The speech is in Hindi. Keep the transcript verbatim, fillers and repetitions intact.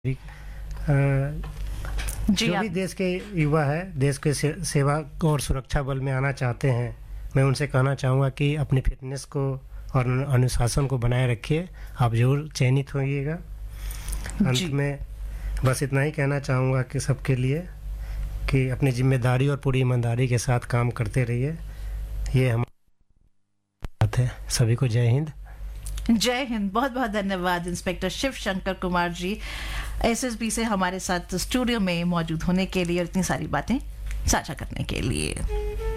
अ, जी जो भी आप देश के युवा है, देश के से, सेवा और सुरक्षा बल में आना चाहते हैं, मैं उनसे कहना चाहूँगा कि अपनी फिटनेस को और अनु- अनुशासन को बनाए रखिए। आप जरूर चयनित होइएगा। अंत जी में बस इतना ही कहना चाहूँगा कि सबके लिए कि अपनी जिम्मेदारी और पूरी ईमानदारी के साथ काम करते रहिए। ये हमारी बात है। सभी को जय हिंद। जय हिंद। बहुत बहुत धन्यवाद इंस्पेक्टर शिव शंकर कुमार जी, एसएसबी से हमारे साथ स्टूडियो में मौजूद होने के लिए और इतनी सारी बातें साझा करने के लिए।